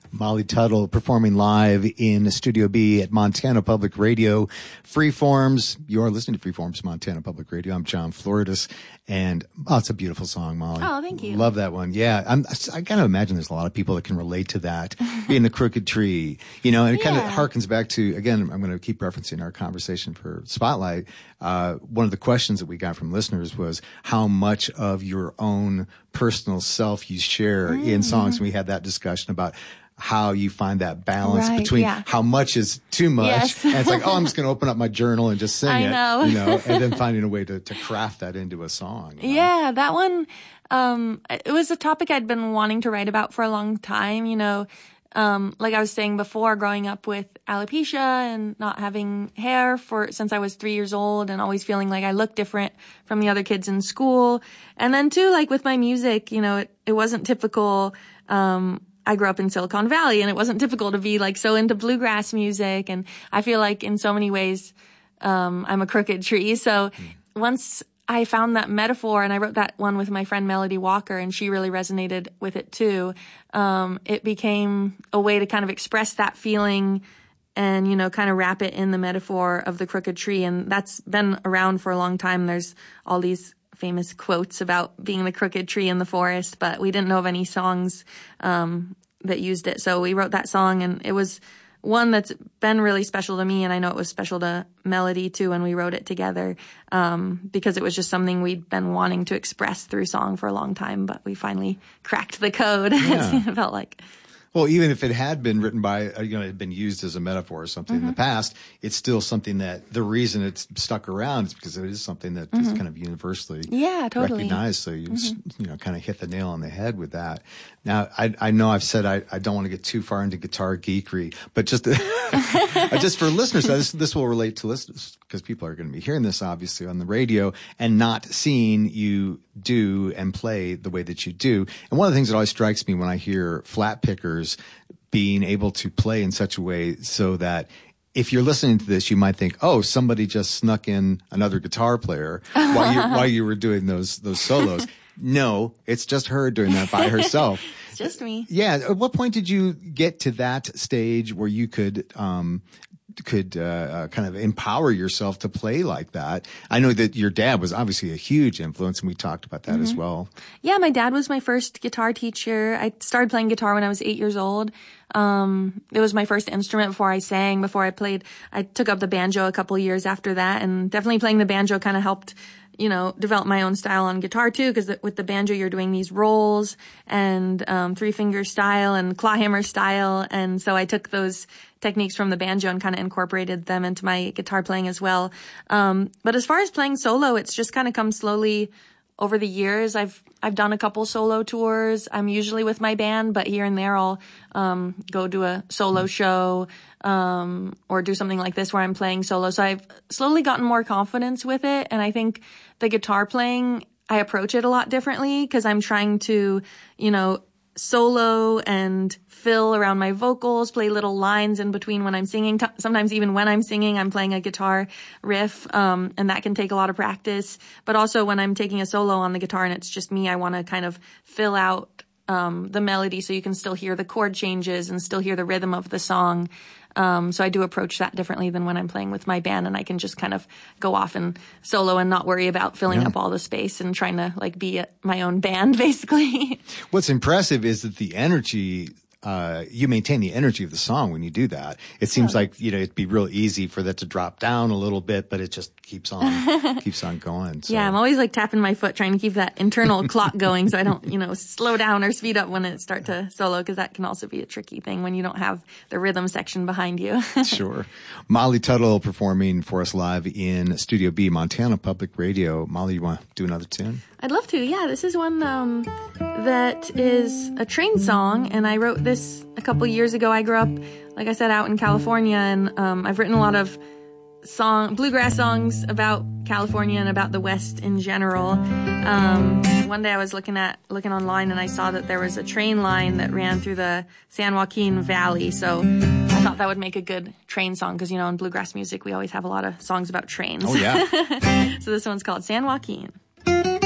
Molly Tuttle performing live in Studio B at Montana Public Radio. Freeforms. You're listening to Freeforms, Montana Public Radio. I'm John Floridas. And, it's a beautiful song, Molly. Oh, thank you. Love that one. Yeah. I kind of imagine there's a lot of people that can relate to that. Being the crooked tree, and it kind of harkens back to, again, I'm going to keep referencing our conversation for Spotlight. One of the questions that we got from listeners was how much of your own personal self you share in songs. And we had that discussion about how you find that balance between how much is too much. Yes. And it's like, I'm just going to open up my journal and just sing I it, know. and then finding a way to craft that into a song. Yeah, that one, it was a topic I'd been wanting to write about for a long time, like I was saying before, growing up with alopecia and not having hair since I was 3 years old and always feeling like I looked different from the other kids in school. And then too, like with my music, it wasn't typical, I grew up in Silicon Valley and it wasn't typical to be like so into bluegrass music. And I feel like in so many ways, I'm a crooked tree. So once I found that metaphor and I wrote that one with my friend Melody Walker and she really resonated with it too. It became a way to kind of express that feeling and, kind of wrap it in the metaphor of the crooked tree. And that's been around for a long time. There's all these famous quotes about being the crooked tree in the forest, but we didn't know of any songs that used it. So we wrote that song, and it was one that's been really special to me, and I know it was special to Melody too when we wrote it together, because it was just something we'd been wanting to express through song for a long time, but we finally cracked the code. Yeah. It felt like. Well, even if it had been written by, it had been used as a metaphor or something in the past, it's still something that the reason it's stuck around is because it is something that is kind of universally recognized. So you, kind of hit the nail on the head with that. Now, I know I've said I don't want to get too far into guitar geekery, but just for listeners, this will relate to listeners because people are going to be hearing this obviously on the radio and not seeing you do and play the way that you do. And one of the things that always strikes me when I hear flat pickers being able to play in such a way so that if you're listening to this, you might think, oh, somebody just snuck in another guitar player while you were doing those solos. No, it's just her doing that by herself. It's just me. Yeah. At what point did you get to that stage where you could kind of empower yourself to play like that? I know that your dad was obviously a huge influence, and we talked about that as well. Yeah, my dad was my first guitar teacher. I started playing guitar when I was 8 years old. It was my first instrument before I sang, before I played. I took up the banjo a couple years after that, and definitely playing the banjo kind of helped develop my own style on guitar too, because with the banjo you're doing these rolls and three-finger style and clawhammer style, and so I took those techniques from the banjo and kind of incorporated them into my guitar playing as well. But as far as playing solo, it's just kind of come slowly over the years. I've done a couple solo tours. I'm usually with my band, but here and there I'll go do a solo show or do something like this where I'm playing solo. So I've slowly gotten more confidence with it, and I think the guitar playing, I approach it a lot differently because I'm trying to, solo and fill around my vocals, play little lines in between when I'm singing. Sometimes even when I'm singing, I'm playing a guitar riff, and that can take a lot of practice. But also when I'm taking a solo on the guitar and it's just me, I want to kind of fill out the melody so you can still hear the chord changes and still hear the rhythm of the song. So I do approach that differently than when I'm playing with my band, and I can just kind of go off and solo and not worry about filling up all the space and trying to be my own band, basically. What's impressive is that the energy, you maintain the energy of the song when you do that. It seems like, it'd be real easy for that to drop down a little bit, but it just keeps on going. So. Yeah, I'm always tapping my foot trying to keep that internal clock going so I don't, slow down or speed up when it start to solo, because that can also be a tricky thing when you don't have the rhythm section behind you. Sure. Molly Tuttle performing for us live in Studio B, Montana Public Radio. Molly, you want to do another tune? I'd love to. Yeah, this is one that is a train song, and I wrote this a couple years ago. I grew up, like I said, out in California, and I've written a lot of bluegrass songs about California and about the West in general. One day I was looking online, and I saw that there was a train line that ran through the San Joaquin Valley, so I thought that would make a good train song, because in bluegrass music we always have a lot of songs about trains. Oh yeah. So this one's called San Joaquin.